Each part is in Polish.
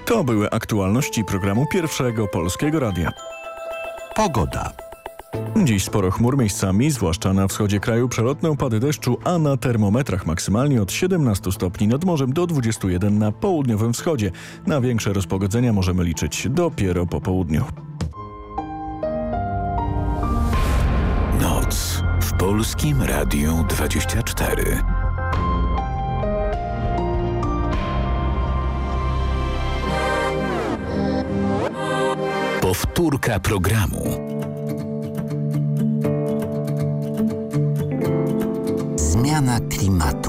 To były aktualności programu Pierwszego Polskiego Radia. Pogoda. Dziś sporo chmur, miejscami, zwłaszcza na wschodzie kraju, przelotne opady deszczu, a na termometrach maksymalnie od 17 stopni nad morzem do 21 na południowym wschodzie. Na większe rozpogodzenia możemy liczyć dopiero po południu. Noc w Polskim Radiu 24. Powtórka programu. Zmiana klimatu.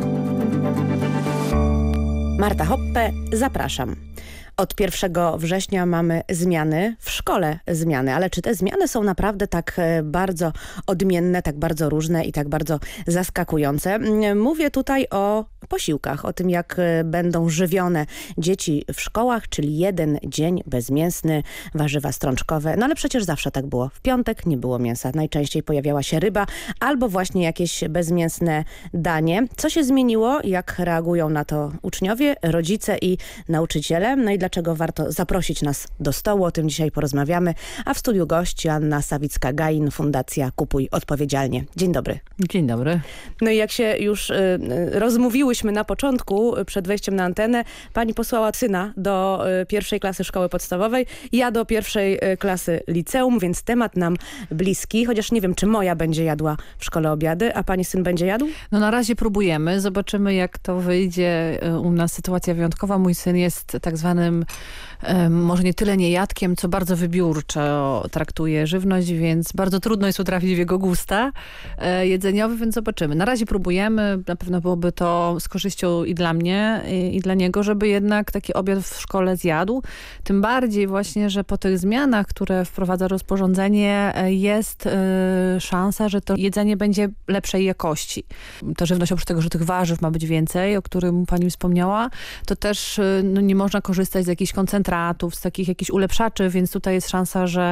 Marta Hoppe, zapraszam. Od 1 września mamy zmiany, w szkole zmiany, ale czy te zmiany są naprawdę tak bardzo odmienne, tak bardzo różne i tak bardzo zaskakujące? Mówię tutaj o posiłkach, o tym jak będą żywione dzieci w szkołach, czyli 1 dzień bezmięsny, warzywa strączkowe. No ale przecież zawsze tak było. W piątek nie było mięsa, najczęściej pojawiała się ryba albo właśnie jakieś bezmięsne danie. Co się zmieniło? Jak reagują na to uczniowie, rodzice i nauczyciele? No i dlaczego warto zaprosić nas do stołu? O tym dzisiaj porozmawiamy. A w studiu gość Joanna Sawicka-Gain, Fundacja Kupuj Odpowiedzialnie. Dzień dobry. Dzień dobry. No i jak się już rozmówiłyśmy na początku, przed wejściem na antenę, pani posłała syna do 1. klasy szkoły podstawowej, ja do 1. klasy liceum, więc temat nam bliski, chociaż nie wiem, czy moja będzie jadła w szkole obiady, a pani syn będzie jadł? No na razie próbujemy, zobaczymy jak to wyjdzie. U nas sytuacja wyjątkowa. Mój syn jest tak zwanym może nie tyle niejadkiem, co bardzo wybiórczo traktuje żywność, więc bardzo trudno jest utrafić w jego gusta jedzeniowe, więc zobaczymy. Na razie próbujemy, na pewno byłoby to z korzyścią i dla mnie, i dla niego, żeby jednak taki obiad w szkole zjadł. Tym bardziej właśnie, że po tych zmianach, które wprowadza rozporządzenie, jest szansa, że to jedzenie będzie lepszej jakości. Ta żywność, oprócz tego, że tych warzyw ma być więcej, o którym pani wspomniała, to też no, nie można korzystać z jakichś koncentratów, z takich jakichś ulepszaczy, więc tutaj jest szansa, że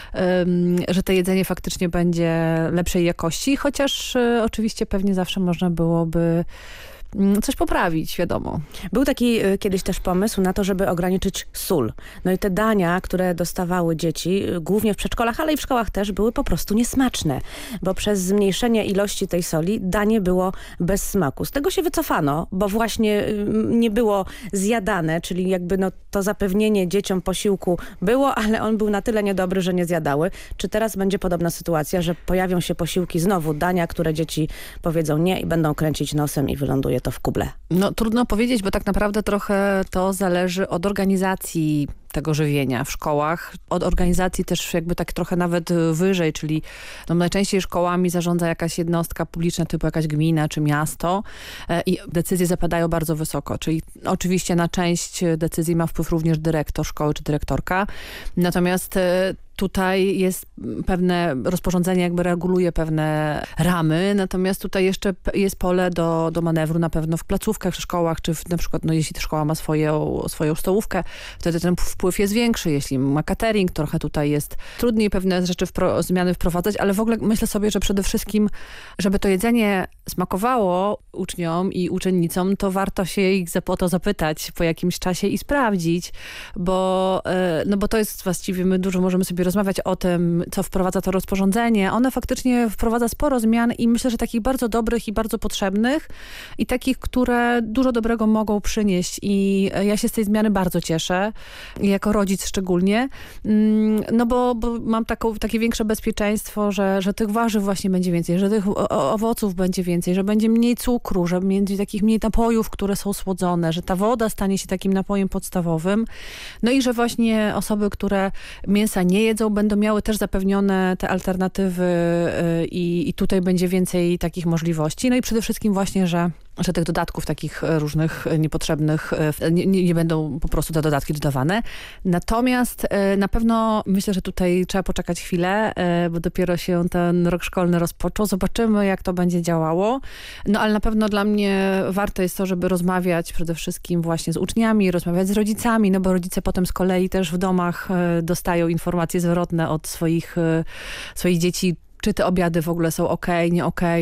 to jedzenie faktycznie będzie lepszej jakości, chociaż oczywiście pewnie zawsze można byłoby coś poprawić, wiadomo. Był taki kiedyś też pomysł na to, żeby ograniczyć sól. No i te dania, które dostawały dzieci, głównie w przedszkolach, ale i w szkołach też, były po prostu niesmaczne, bo przez zmniejszenie ilości tej soli danie było bez smaku. Z tego się wycofano, bo właśnie nie było zjadane, czyli jakby no to zapewnienie dzieciom posiłku było, ale on był na tyle niedobry, że nie zjadały. Czy teraz będzie podobna sytuacja, że pojawią się posiłki, znowu dania, które dzieci powiedzą nie i będą kręcić nosem i wyląduje to w kuble? No trudno powiedzieć, bo tak naprawdę trochę to zależy od organizacji tego żywienia w szkołach, od organizacji też jakby tak trochę nawet wyżej, czyli no najczęściej szkołami zarządza jakaś jednostka publiczna typu jakaś gmina czy miasto i decyzje zapadają bardzo wysoko, czyli oczywiście na część decyzji ma wpływ również dyrektor szkoły czy dyrektorka, natomiast tutaj jest pewne rozporządzenie, jakby reguluje pewne ramy, natomiast tutaj jeszcze jest pole do manewru na pewno w placówkach, w szkołach, czy na przykład, no jeśli szkoła ma swoją stołówkę, wtedy ten wpływ jest większy. Jeśli ma catering, trochę tutaj jest trudniej pewne rzeczy, zmiany wprowadzać, ale w ogóle myślę sobie, że przede wszystkim, żeby to jedzenie smakowało uczniom i uczennicom, to warto się ich o to zapytać po jakimś czasie i sprawdzić, bo to jest właściwie, my dużo możemy sobie rozmawiać o tym, co wprowadza to rozporządzenie. Ono faktycznie wprowadza sporo zmian i myślę, że takich bardzo dobrych i bardzo potrzebnych i takich, które dużo dobrego mogą przynieść i ja się z tej zmiany bardzo cieszę, jako rodzic szczególnie, no bo mam takie większe bezpieczeństwo, że tych warzyw właśnie będzie więcej, że tych owoców będzie więcej, że będzie mniej cukru, że będzie takich mniej napojów, które są słodzone, że ta woda stanie się takim napojem podstawowym. No i że właśnie osoby, które mięsa nie jedzą, będą miały też zapewnione te alternatywy i tutaj będzie więcej takich możliwości. No i przede wszystkim właśnie, że tych dodatków takich różnych niepotrzebnych nie będą po prostu te dodatki dodawane. Natomiast na pewno myślę, że tutaj trzeba poczekać chwilę, bo dopiero się ten rok szkolny rozpoczął. Zobaczymy, jak to będzie działało. No ale na pewno dla mnie warto jest to, żeby rozmawiać przede wszystkim właśnie z uczniami, rozmawiać z rodzicami, no bo rodzice potem z kolei też w domach dostają informacje zwrotne od swoich dzieci, czy te obiady w ogóle są okej, nie okej,